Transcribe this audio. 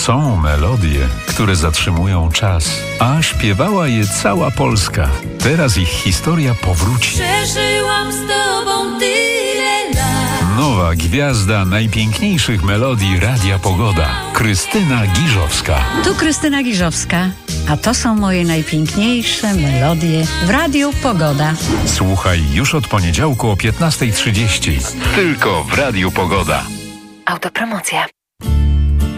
Są melodie, które zatrzymują czas, a śpiewała je cała Polska. Teraz ich historia powróci. Przeżyłam z tobą tyle lat. Nowa gwiazda najpiękniejszych melodii Radia Pogoda. Krystyna Giżowska. Tu Krystyna Giżowska, a to są moje najpiękniejsze melodie w Radiu Pogoda. Słuchaj już od poniedziałku o 15:30. Tylko w Radiu Pogoda. Autopromocja.